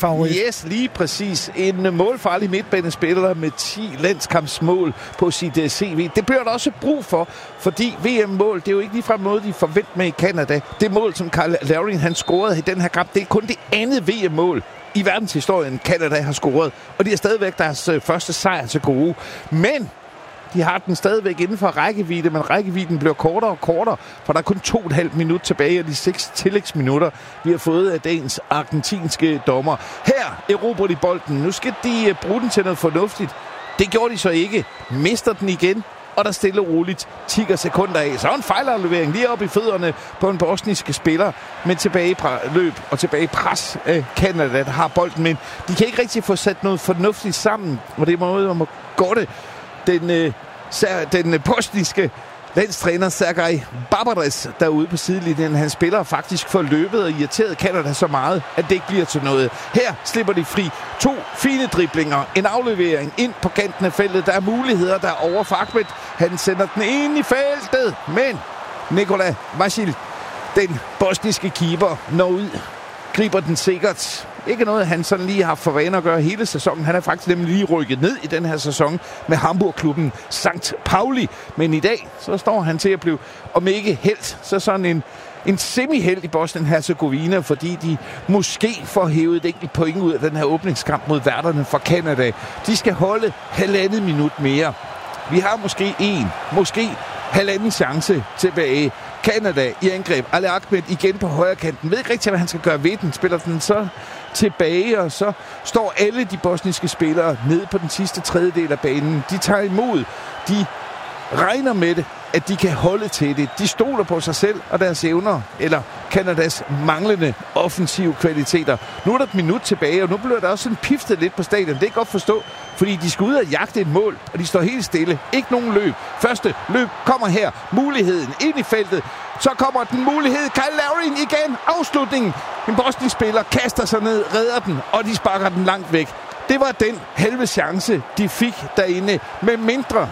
favorit. Yes, lige præcis. En målfarlig midtbanespiller med 10 landskampsmål på sit CV. Det bliver der også brug for, fordi VM-mål, det er jo ikke ligefrem noget, de forventer med i Canada. Det mål, som Kyle Larin han scorede i den her kamp, det er kun det andet VM-mål i verdenshistorien, Canada har scoret. Og de er stadigvæk deres første sejr til gode. Men de har den stadigvæk inden for rækkevidde, men rækkevidden bliver kortere og kortere, for der er kun 2,5 minutter tilbage af de 6 tillægsminutter, vi har fået af dagens argentinske dommer. Her erobrer de bolden. Nu skal de bruge den til noget fornuftigt. Det gjorde de så ikke. Mister den igen, og der stille og roligt tikker sekunder af. Så en fejlaflevering lige op i fødderne på en bosnisk spiller, men tilbage løb og tilbage pres af Canada, der har bolden, men de kan ikke rigtig få sat noget fornuftigt sammen, og det er måde om at gå det. Den bosniske landstræner Sergej Barbares derude på sidelinjen, han spiller faktisk for løbet og irriteret Canada så meget, at det ikke bliver til noget. Her slipper de fri. 2 fine driblinger, en aflevering ind på kanten af feltet. Der er muligheder, der er over for Ahmed. Han sender den ind i feltet, men Nikola Vasil, den bosniske keeper, når ud, griber den sikkert. Ikke noget, han sådan lige har for vane at gøre hele sæsonen. Han er faktisk nemlig lige rykket ned i den her sæson med Hamburg-klubben St. Pauli. Men i dag, så står han til at blive, om ikke helt, så sådan en semi-held i Bosnien-Herzegovina, fordi de måske får hævet et enkelt point ud af den her åbningskamp mod værterne fra Canada. De skal holde 1,5 minut mere. Vi har måske halvanden chance tilbage. Canada i angreb. Ali Ahmed igen på højre kanten. Ved ikke rigtig, hvad han skal gøre ved den. Spiller den så tilbage, og så står alle de bosniske spillere nede på den sidste tredjedel af banen. De tager imod. De regner med det, at de kan holde til det. De stoler på sig selv og deres evner, eller Kanadas manglende offensive kvaliteter. Nu er der et minut tilbage, og nu bliver der også sådan piftet lidt på stadion. Det er godt forstå, fordi de skal ud og jagte et mål, og de står helt stille. Ikke nogen løb. Første løb kommer her. Muligheden ind i feltet. Så kommer den mulighed. Kyle Larin igen. Afslutningen. En bosnisk spiller kaster sig ned, redder den, og de sparker den langt væk. Det var den halve chance, de fik derinde. Med mindre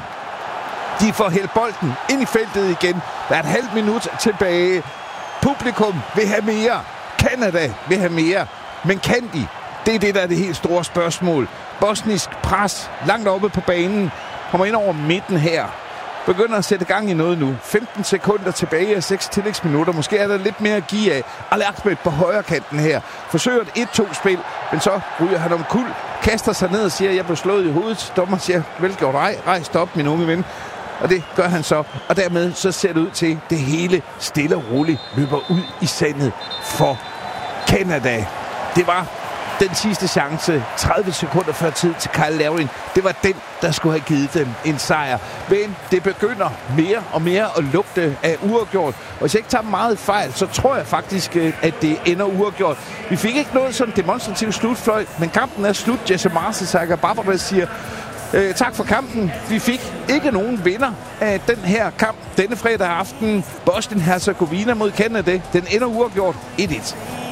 de får hældt bolden ind i feltet igen. Der er et halvt minut tilbage. Publikum vil have mere. Canada vil have mere. Men kan de? Det er det, der er det helt store spørgsmål. Bosnisk pres langt oppe på banen. Kommer ind over midten her. Begynder at sætte gang i noget nu. 15 sekunder tilbage af 6 tillægsminutter. Måske er der lidt mere at give af. Ali Ahmed på højre kanten her. Forsøger et 1-2-spil, men så ryger han omkuld. Kaster sig ned og siger, jeg blev slået i hovedet. Dommer siger, velgjort, rejs op, min unge ven. Og det gør han så. Og dermed så ser det ud til, det hele stille og roligt løber ud i sandet for Canada. Det var den sidste chance, 30 sekunder før tid til Kyle Larin. Det var den, der skulle have givet dem en sejr. Men det begynder mere og mere at lugte af uafgjort. Og hvis jeg ikke tager meget fejl, så tror jeg faktisk, at det ender uafgjort. Vi fik ikke noget sådan demonstrativt slutfløjt, men kampen er slut. Jesse Marse Sergej Barbares siger, tak for kampen. Vi fik ikke nogen vinder af den her kamp denne fredag aften. Bosnien-Herzegovina mod Canada. Den ender uafgjort 1-1.